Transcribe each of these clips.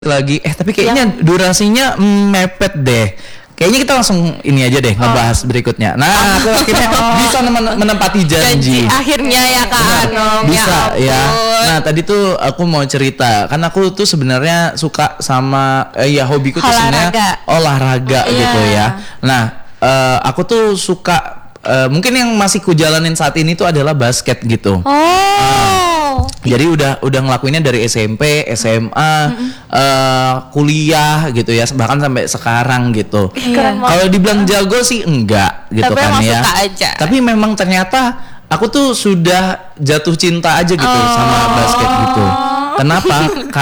lagi. Tapi kayaknya durasinya mepet deh. Kayaknya kita langsung ini aja deh ngebahas berikutnya. Nah, aku akhirnya bisa menempati janji. Akhirnya ya Kak Anom. Bisa ya. Nah, tadi tuh aku mau cerita. Kan aku tuh sebenarnya suka sama ya hobiku tuh sebenarnya olahraga gitu ya. Nah, aku tuh suka mungkin yang masih ku jalanin saat ini tuh adalah basket gitu. Jadi udah ngelakuinnya dari SMP, SMA, kuliah gitu ya, bahkan sampai sekarang gitu. Kalau dibilang jago sih enggak gitu. Tapi kan ya. Tapi memang ternyata aku tuh sudah jatuh cinta aja gitu sama basket gitu. Kenapa?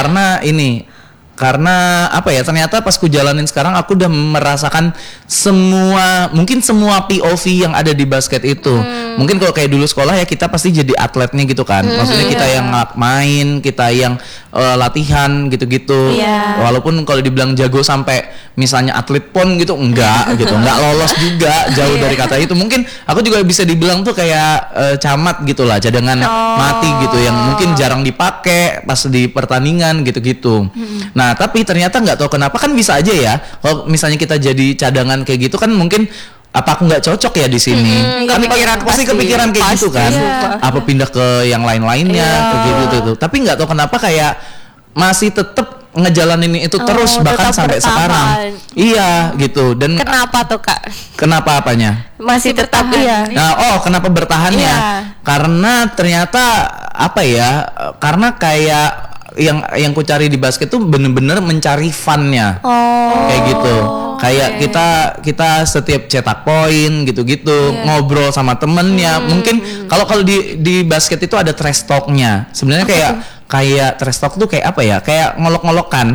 Karena apa ya, ternyata pas ku jalanin sekarang aku udah merasakan mungkin semua POV yang ada di basket itu. Mungkin kalau kayak dulu sekolah ya kita pasti jadi atletnya gitu kan. Maksudnya kita yang main, kita yang latihan gitu-gitu. Walaupun kalau dibilang jago sampai misalnya atlet pon gitu enggak gitu. Enggak lolos juga, jauh dari kata itu. Mungkin aku juga bisa dibilang tuh kayak camat gitu lah, cadangan mati gitu yang mungkin jarang dipakai pas di pertandingan gitu-gitu. Nah, tapi ternyata nggak tahu kenapa kan bisa aja ya. Kalau misalnya kita jadi cadangan kayak gitu kan mungkin apa aku nggak cocok ya di sini? Kan pasti kepikiran kayak gitu kan. Apa pindah ke yang lain-lainnya kayak gitu. Tapi nggak tahu kenapa kayak masih tetap ngejalanin itu terus bahkan sampai sekarang. Iya gitu. Dan kenapa tuh Kak? Kenapa apanya? Masih tetap iya. Nah, kenapa bertahan ya? Karena ternyata apa ya? Karena kayak yang ku cari di basket tuh bener-bener mencari funnya, kayak gitu. Kayak kita setiap cetak poin gitu-gitu, ngobrol sama temennya. Mungkin kalau di basket itu ada trash talk-nya. Sebenarnya kayak trash talk tuh kayak apa ya? Kayak ngolok-ngolokan.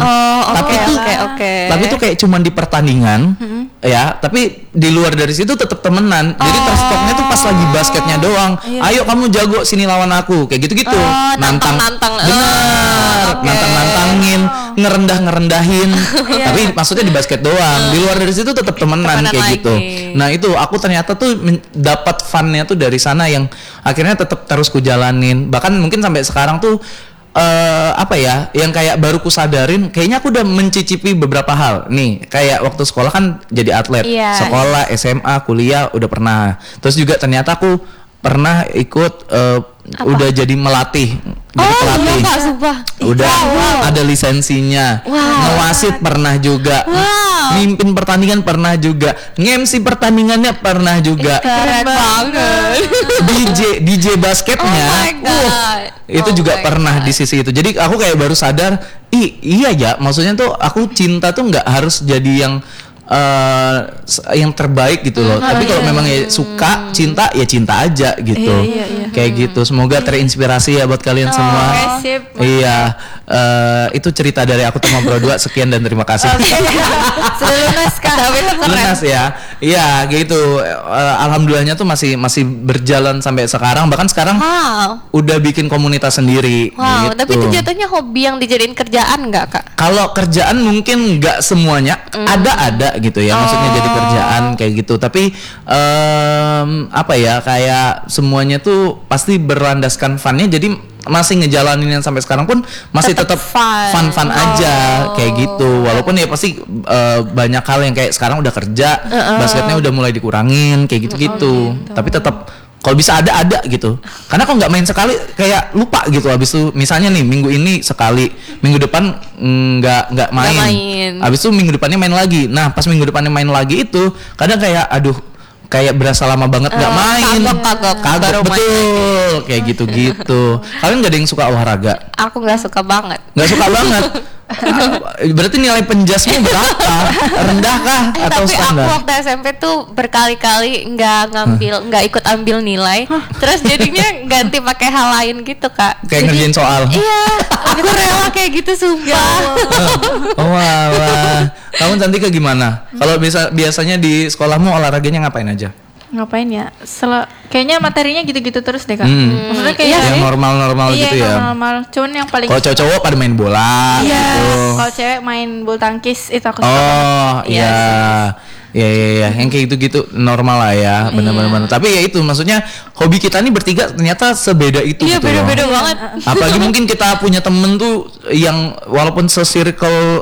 Tapi itu kayak cuman di pertandingan, ya. Tapi di luar dari situ tetap temenan. Jadi trash talk-nya tuh pas lagi basketnya doang. Ayo kamu jago, sini lawan aku, kayak gitu-gitu. Nantang. Benar. Nantang-nantangin, ngerendahin. Tapi maksudnya di basket doang. Di luar dari situ tetap temenan kayak gitu. Nah, itu aku ternyata tuh dapat fun-nya tuh dari sana yang akhirnya tetap terus ku jalanin. Bahkan mungkin sampai sekarang tuh apa ya, yang kayak baru ku sadarin kayaknya aku udah mencicipi beberapa hal nih. Kayak waktu sekolah kan jadi atlet, sekolah, SMA, kuliah udah pernah. Terus juga ternyata aku pernah ikut udah jadi melatih, jadi pelatih. Udah ada lisensinya. Ngewasit pernah juga. Mimpin pertandingan pernah juga. Nge-MC pertandingannya pernah juga. Keren banget. DJ basketnya. Itu juga pernah di sisi itu. Jadi aku kayak baru sadar, iya ya, maksudnya tuh aku cinta tuh nggak harus jadi yang terbaik gitu loh. Tapi kalau memang ya suka, cinta ya cinta aja gitu. Kayak gitu. Semoga terinspirasi ya buat kalian semua. Iya, itu cerita dari aku Tama Brodua. Sekian dan terima kasih. Sudah lunas Kak. Lunas ya. Iya, gitu. Alhamdulillahnya tuh masih berjalan sampai sekarang. Bahkan sekarang udah bikin komunitas sendiri. Gitu. Tapi itu jatuhnya hobi yang dijadiin kerjaan nggak Kak? Kalau kerjaan mungkin nggak semuanya. Ada gitu ya, maksudnya jadi kerjaan kayak gitu. Tapi apa ya, kayak semuanya tuh pasti berlandaskan funnya. Jadi masih ngejalanin sampai sekarang pun masih tetap fun aja kayak gitu. Walaupun ya pasti banyak hal yang kayak sekarang udah kerja, basketnya udah mulai dikurangin kayak gitu. Tapi tetap kalau bisa ada gitu. Karena kalau nggak main sekali kayak lupa gitu. Habis itu misalnya nih minggu ini sekali, minggu depan nggak main. Habis itu minggu depannya main lagi. Nah, pas minggu depannya main lagi itu kadang kayak kayak berasa lama banget nggak main. Kagok betul. Kayak gitu-gitu. Kalian nggak ada yang suka olahraga? Aku nggak suka banget. Nggak suka banget. Berarti nilai penjasmu berapa? Rendah kah atau standar? Tapi aku waktu SMP tuh berkali-kali nggak ikut ambil nilai. Terus jadinya ganti pakai hal lain gitu Kak. Kayak ngerjain soal. Iya, aku rela kayak gitu sumpah. Wah. Kamu Cantika gimana? Kalau biasanya di sekolahmu olahraganya ngapain aja? Ngapain ya? Kayaknya materinya gitu-gitu terus deh Kak. Maksudnya kayak yang normal-normal gitu ya. Iya, normal. Cuman yang paling kalau cowok pada main bola gitu. Kalau cewek main bulu tangkis itu aku suka. Iya. Ya, yang kayak gitu-gitu normal lah ya, benar-benar. Tapi ya itu maksudnya hobi kita nih bertiga ternyata sebeda itu. Iya, gitu beda-beda banget. Apalagi mungkin kita punya temen tuh yang walaupun se-circle